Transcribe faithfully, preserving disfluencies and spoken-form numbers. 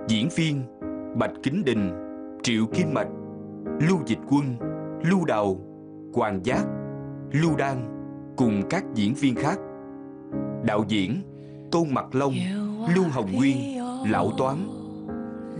Diễn viên Bạch Kính Đình, Triệu Kim Mạch, Lưu Dịch Quân, Lưu Đào, Hoàng Giác, Lưu Đan cùng các diễn viên khác. Đạo diễn Tôn Mặc Long, Lưu Hồng Nguyên, Lão Toán,